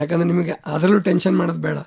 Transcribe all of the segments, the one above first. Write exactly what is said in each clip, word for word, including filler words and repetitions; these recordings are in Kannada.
ಯಾಕಂದ್ರೆ ನಿಮಗೆ ಅದರಲ್ಲೂ ಟೆನ್ಷನ್ ಮಾಡೋದು ಬೇಡ.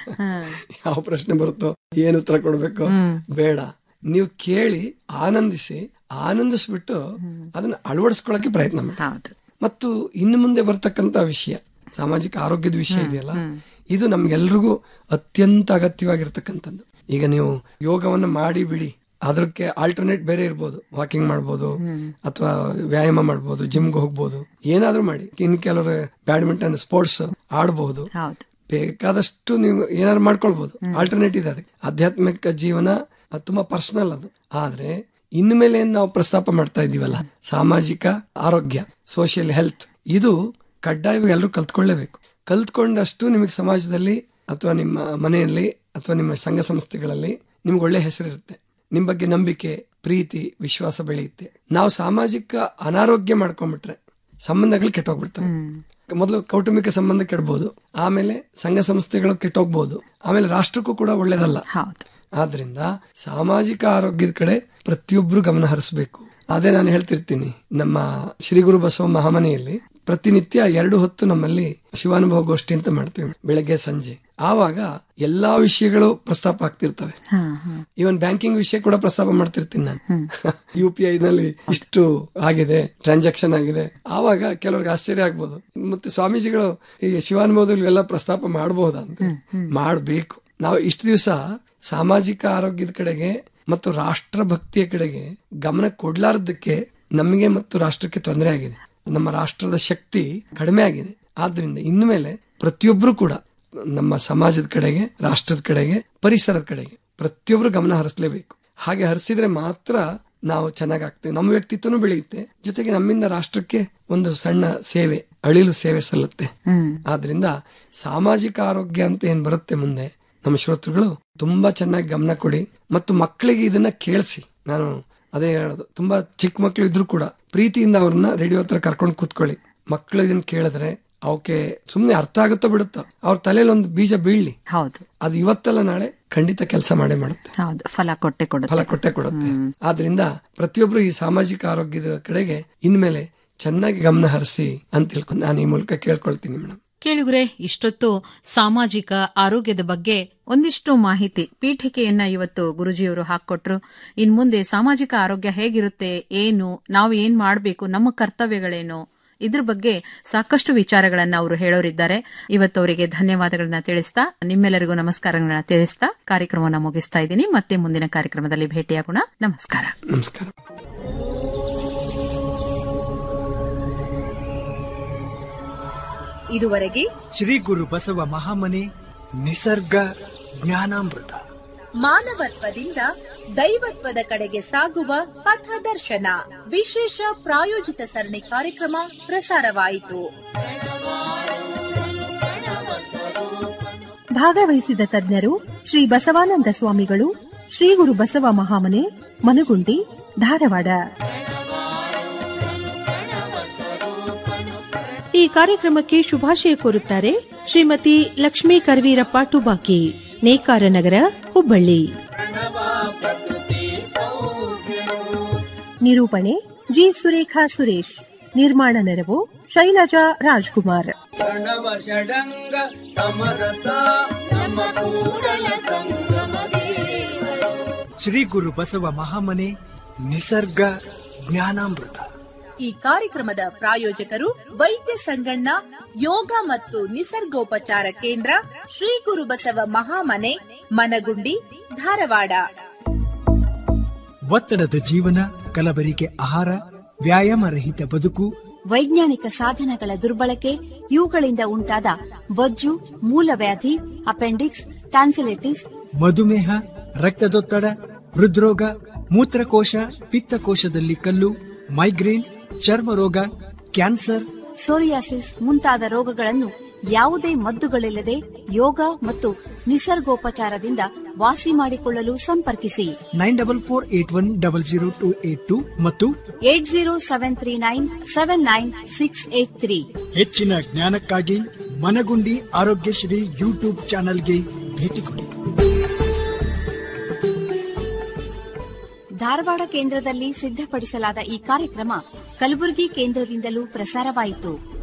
ಯಾವ ಪ್ರಶ್ನೆ ಬರುತ್ತೋ, ಏನ್ ಉತ್ತರ ಕೊಡ್ಬೇಕು ಬೇಡ. ನೀವು ಕೇಳಿ ಆನಂದಿಸಿ, ಆನಂದಿಸ್ಬಿಟ್ಟು ಅದನ್ನ ಅಳವಡಿಸ್ಕೊಳ್ಳಕ್ಕೆ ಪ್ರಯತ್ನ ಮಾಡಿ. ಮತ್ತು ಇನ್ನು ಮುಂದೆ ಬರ್ತಕ್ಕಂತ ವಿಷಯ ಸಾಮಾಜಿಕ ಆರೋಗ್ಯದ ವಿಷಯ ಇದೆಯಲ್ಲ, ಇದು ನಮ್ಗೆಲ್ರಿಗೂ ಅತ್ಯಂತ ಅಗತ್ಯವಾಗಿರ್ತಕ್ಕಂಥದ್ದು. ಈಗ ನೀವು ಯೋಗವನ್ನ ಮಾಡಿ ಬಿಡಿ, ಅದಕ್ಕೆ ಆಲ್ಟರ್ನೇಟ್ ಬೇರೆ ಇರ್ಬೋದು. ವಾಕಿಂಗ್ ಮಾಡ್ಬೋದು, ಅಥವಾ ವ್ಯಾಯಾಮ ಮಾಡ್ಬೋದು, ಜಿಮ್ಗೆ ಹೋಗ್ಬೋದು, ಏನಾದ್ರೂ ಮಾಡಿ. ಇನ್ ಕೆಲವರು ಬ್ಯಾಡ್ಮಿಂಟನ್ ಸ್ಪೋರ್ಟ್ಸ್ ಆಡ್ಬಹುದು, ಬೇಕಾದಷ್ಟು ನೀವು ಏನಾದ್ರು ಮಾಡ್ಕೊಳ್ಬಹುದು. ಆಲ್ಟರ್ನೇಟ್ ಇದೆ ಅದಕ್ಕೆ. ಆಧ್ಯಾತ್ಮಿಕ ಜೀವನ ತುಂಬಾ ಪರ್ಸನಲ್ ಅದು. ಆದ್ರೆ ಇನ್ಮೇಲೆ ನಾವು ಪ್ರಸ್ತಾಪ ಮಾಡ್ತಾ ಇದೀವಲ್ಲ, ಸಾಮಾಜಿಕ ಆರೋಗ್ಯ, ಸೋಷಿಯಲ್ ಹೆಲ್ತ್, ಇದು ಕಡ್ಡಾಯವಾಗಿ ಎಲ್ಲರೂ ಕಲ್ತ್ಕೊಳ್ಳೇಬೇಕು. ಕಲ್ತ್ಕೊಂಡಷ್ಟು ನಿಮಗೆ ಸಮಾಜದಲ್ಲಿ ಅಥವಾ ನಿಮ್ಮ ಮನೆಯಲ್ಲಿ ಅಥವಾ ನಿಮ್ಮ ಸಂಘ ಸಂಸ್ಥೆಗಳಲ್ಲಿ ನಿಮ್ಗೆ ಒಳ್ಳೆ ಹೆಸರಿರುತ್ತೆ. ನಿಮ್ ಬಗ್ಗೆ ನಂಬಿಕೆ, ಪ್ರೀತಿ, ವಿಶ್ವಾಸ ಬೆಳೆಯುತ್ತೆ. ನಾವು ಸಾಮಾಜಿಕ ಅನಾರೋಗ್ಯ ಮಾಡ್ಕೊಂಡ್ಬಿಟ್ರೆ ಸಂಬಂಧಗಳು ಕೆಟ್ಟೋಗ್ಬಿಡ್ತವೆ. ಮೊದಲು ಕೌಟುಂಬಿಕ ಸಂಬಂಧ ಕೆಡಬಹುದು, ಆಮೇಲೆ ಸಂಘ ಸಂಸ್ಥೆಗಳು ಕೆಟ್ಟೋಗ್ಬಹುದು, ಆಮೇಲೆ ರಾಷ್ಟ್ರಕ್ಕೂ ಕೂಡ ಒಳ್ಳೇದಲ್ಲ. ಆದ್ರಿಂದ ಸಾಮಾಜಿಕ ಆರೋಗ್ಯದ ಕಡೆ ಪ್ರತಿಯೊಬ್ರು ಗಮನ ಹರಿಸಬೇಕು. ಅದೇ ನಾನು ಹೇಳ್ತಿರ್ತೀನಿ, ನಮ್ಮ ಶ್ರೀ ಗುರು ಬಸವ ಮಹಾಮನೆಯಲ್ಲಿ ಪ್ರತಿನಿತ್ಯ ಎರಡು ಹೊತ್ತು ನಮ್ಮಲ್ಲಿ ಶಿವಾನುಭವ ಗೋಷ್ಠಿ ಅಂತ ಮಾಡ್ತೀವಿ, ಬೆಳಗ್ಗೆ ಸಂಜೆ. ಆವಾಗ ಎಲ್ಲಾ ವಿಷಯಗಳು ಪ್ರಸ್ತಾಪ ಆಗ್ತಿರ್ತವೆ. ಈವನ್ ಬ್ಯಾಂಕಿಂಗ್ ವಿಷಯ ಕೂಡ ಪ್ರಸ್ತಾಪ ಮಾಡ್ತಿರ್ತೀನಿ ನಾನು. ಯು ಪಿ ಐ ನಲ್ಲಿ ಇಷ್ಟು ಆಗಿದೆ, ಟ್ರಾನ್ಸಾಕ್ಷನ್ ಆಗಿದೆ. ಆವಾಗ ಕೆಲವ್ರಿಗೆ ಆಶ್ಚರ್ಯ ಆಗ್ಬೋದು, ಮತ್ತೆ ಸ್ವಾಮೀಜಿಗಳು ಈ ಶಿವಾನುಭವದಲ್ಲಿ ಎಲ್ಲ ಪ್ರಸ್ತಾಪ ಮಾಡಬಹುದಾ ಅಂತ. ಮಾಡ್ಬೇಕು. ನಾವು ಇಷ್ಟು ದಿವಸ ಸಾಮಾಜಿಕ ಆರೋಗ್ಯದ ಕಡೆಗೆ ಮತ್ತು ರಾಷ್ಟ್ರ ಭಕ್ತಿಯ ಕಡೆಗೆ ಗಮನ ಕೊಡ್ಲಾರ್ದಕ್ಕೆ ನಮಗೆ ಮತ್ತು ರಾಷ್ಟ್ರಕ್ಕೆ ತೊಂದರೆ ಆಗಿದೆ. ನಮ್ಮ ರಾಷ್ಟ್ರದ ಶಕ್ತಿ ಕಡಿಮೆ ಆಗಿದೆ. ಆದ್ರಿಂದ ಇನ್ಮೇಲೆ ಪ್ರತಿಯೊಬ್ರು ಕೂಡ ನಮ್ಮ ಸಮಾಜದ ಕಡೆಗೆ, ರಾಷ್ಟ್ರದ ಕಡೆಗೆ, ಪರಿಸರದ ಕಡೆಗೆ ಪ್ರತಿಯೊಬ್ರು ಗಮನ ಹರಿಸಲೇಬೇಕು. ಹಾಗೆ ಹರಿಸಿದ್ರೆ ಮಾತ್ರ ನಾವು ಚೆನ್ನಾಗಾಗ್ತೇವೆ, ನಮ್ಮ ವ್ಯಕ್ತಿತ್ವನೂ ಬೆಳೆಯುತ್ತೆ, ಜೊತೆಗೆ ನಮ್ಮಿಂದ ರಾಷ್ಟ್ರಕ್ಕೆ ಒಂದು ಸಣ್ಣ ಸೇವೆ, ಅಳಿಲು ಸೇವೆ ಸಲ್ಲುತ್ತೆ. ಆದ್ರಿಂದ ಸಾಮಾಜಿಕ ಆರೋಗ್ಯ ಅಂತ ಏನ್ ಬರುತ್ತೆ ಮುಂದೆ, ನಮ್ಮ ಶ್ರೋತೃಗಳು ತುಂಬಾ ಚೆನ್ನಾಗಿ ಗಮನ ಕೊಡಿ ಮತ್ತು ಮಕ್ಕಳಿಗೆ ಇದನ್ನ ಕೇಳಿಸಿ. ನಾನು ಅದೇ ಹೇಳೋದು, ತುಂಬಾ ಚಿಕ್ಕ ಮಕ್ಳು ಇದ್ರು ಕೂಡ ಪ್ರೀತಿಯಿಂದ ಅವ್ರನ್ನ ರೇಡಿಯೋ ಹತ್ರ ಕರ್ಕೊಂಡು ಕೂತ್ಕೊಳ್ಳಿ. ಮಕ್ಕಳು ಇದನ್ನ ಕೇಳಿದ್ರೆ ಅವಕ್ಕೆ ಸುಮ್ನೆ ಅರ್ಥ ಆಗುತ್ತೋ ಬಿಡುತ್ತೋ, ಅವ್ರ ತಲೆಯಲ್ಲಿ ಒಂದು ಬೀಜ ಬೀಳ್ಲಿ. ಹೌದು, ಅದು ಇವತ್ತಲ್ಲ ನಾಳೆ ಖಂಡಿತ ಕೆಲಸ ಮಾಡೇ ಮಾಡುತ್ತೆ. ಹೌದು, ಫಲ ಕೊಟ್ಟೆ ಕೊಡುತ್ತೆ, ಫಲ ಕೊಟ್ಟೆ ಕೊಡುತ್ತೆ. ಆದ್ರಿಂದ ಪ್ರತಿಯೊಬ್ರು ಈ ಸಾಮಾಜಿಕ ಆರೋಗ್ಯದ ಕಡೆಗೆ ಇನ್ಮೇಲೆ ಚೆನ್ನಾಗಿ ಗಮನ ಹರಿಸಿ ಅಂತ ಹೇಳ್ಕೊಂಡು ನಾನು ಈ ಮೂಲಕ ಕೇಳ್ಕೊಳ್ತೀನಿ ಮೇಡಮ್. ಕೇಳುಗರೆ, ಇಷ್ಟೊತ್ತು ಸಾಮಾಜಿಕ ಆರೋಗ್ಯದ ಬಗ್ಗೆ ಒಂದಿಷ್ಟು ಮಾಹಿತಿ ಪೀಠಿಕೆಯನ್ನ ಇವತ್ತು ಗುರುಜಿಯವರು ಹಾಕೊಟ್ರು. ಇನ್ ಮುಂದೆ ಸಾಮಾಜಿಕ ಆರೋಗ್ಯ ಹೇಗಿರುತ್ತೆ, ಏನು, ನಾವು ಏನ್ ಮಾಡಬೇಕು, ನಮ್ಮ ಕರ್ತವ್ಯಗಳೇನು, ಇದ್ರ ಬಗ್ಗೆ ಸಾಕಷ್ಟು ವಿಚಾರಗಳನ್ನ ಅವರು ಹೇಳೋರಿದ್ದಾರೆ. ಇವತ್ತು ಅವರಿಗೆ ಧನ್ಯವಾದಗಳನ್ನ ತಿಳಿಸ್ತಾ, ನಿಮ್ಮೆಲ್ಲರಿಗೂ ನಮಸ್ಕಾರಗಳನ್ನ ತಿಳಿಸ್ತಾ ಕಾರ್ಯಕ್ರಮವನ್ನು ಮುಗಿಸ್ತಾ ಇದ್ದೀನಿ. ಮತ್ತೆ ಮುಂದಿನ ಕಾರ್ಯಕ್ರಮದಲ್ಲಿ ಭೇಟಿಯಾಗೋಣ. ನಮಸ್ಕಾರ. ನಮಸ್ಕಾರ. ಇದುವರೆಗೆ ಶ್ರೀ ಗುರು ಬಸವ ಮಹಾಮನೆ ನಿಸರ್ಗ ಜ್ಞಾನಾಮೃತ, ಮಾನವತ್ವದಿಂದ ದೈವತ್ವದ ಕಡೆಗೆ ಸಾಗುವ ಪಥದರ್ಶನ, ವಿಶೇಷ ಪ್ರಾಯೋಜಿತ ಸರಣಿ ಕಾರ್ಯಕ್ರಮ ಪ್ರಸಾರವಾಯಿತು. ಭಾಗವಹಿಸಿದ ತಜ್ಞರು ಶ್ರೀ ಬಸವಾನಂದ ಸ್ವಾಮಿಗಳು, ಶ್ರೀ ಗುರು ಬಸವ ಮಹಾಮನೆ, ಮನಗುಂಡಿ, ಧಾರವಾಡ. ಈ ಕಾರ್ಯಕ್ರಮಕ್ಕೆ ಶುಭಾಶಯ ಕೋರುತ್ತಾರೆ ಶ್ರೀಮತಿ ಲಕ್ಷ್ಮೀ ಕರ್ವೀರಪ್ಪ ಟುಬಾಕಿ, ನೇಕಾರ ನಗರ, ಹುಬ್ಬಳ್ಳಿ. ನಿರೂಪಣೆ ಜಿ ಸುರೇಖಾ ಸುರೇಶ್. ನಿರ್ಮಾಣ ನೆರವು ಶೈಲಜಾ ರಾಜ್ಕುಮಾರ್. ಶ್ರೀ ಗುರು ಬಸವ ಮಹಾಮನೆ ನಿಸರ್ಗ ಜ್ಞಾನಾಮೃತ. ಈ ಕಾರ್ಯಕ್ರಮದ ಪ್ರಾಯೋಜಕರು ವೈದ್ಯ ಸಂಗಣ್ಣ ಯೋಗ ಮತ್ತು ನಿಸರ್ಗೋಪಚಾರ ಕೇಂದ್ರ, ಶ್ರೀ ಗುರು ಬಸವ ಮಹಾಮನೆ, ಮನಗುಂಡಿ, ಧಾರವಾಡ. ಒತ್ತಡದ ಜೀವನ, ಕಲಬೆರಕೆ ಆಹಾರ, ವ್ಯಾಯಾಮ ರಹಿತ ಬದುಕು, ವೈಜ್ಞಾನಿಕ ಸಾಧನಗಳ ದುರ್ಬಳಕೆ, ಇವುಗಳಿಂದ ಉಂಟಾದ ಬೊಜ್ಜು, ಮೂಲವ್ಯಾಧಿ, ಅಪೆಂಡಿಕ್ಸ್, ಟ್ಯಾನ್ಸಿಲಿಟಿಸ್, ಮಧುಮೇಹ, ರಕ್ತದೊತ್ತಡ, ಹೃದ್ರೋಗ, ಮೂತ್ರಕೋಶ, ಪಿತ್ತಕೋಶದಲ್ಲಿ ಕಲ್ಲು, ಮೈಗ್ರೇನ್, ಚರ್ಮ ರೋಗ, ಕ್ಯಾನ್ಸರ್, ಸೋರಿಯಾಸಿಸ್ ಮುಂತಾದ ರೋಗಗಳನ್ನು ಯಾವುದೇ ಮದ್ದುಗಳಿಲ್ಲದೆ ಯೋಗ ಮತ್ತು ನಿಸರ್ಗೋಪಚಾರದಿಂದ ವಾಸಿ ಮಾಡಿಕೊಳ್ಳಲು ಸಂಪರ್ಕಿಸಿ. Nine double four eight one double zero two eight two ಮತ್ತು eight zero seven three nine seven nine six eight three. ಹೆಚ್ಚಿನ ಜ್ಞಾನಕ್ಕಾಗಿ ಮನಗುಂಡಿ ಆರೋಗ್ಯಶ್ರೀ ಯೂಟ್ಯೂಬ್ ಚಾನೆಲ್ಗೆ ಭೇಟಿ ಕೊಡಿ. ಧಾರವಾಡ ಕೇಂದ್ರದಲ್ಲಿ ಸಿದ್ಧಪಡಿಸಲಾದ ಈ ಕಾರ್ಯಕ್ರಮ ಕಲಬುರಗಿ ಕೇಂದ್ರದಿಂದಲೂ ಪ್ರಸಾರವಾಯಿತು.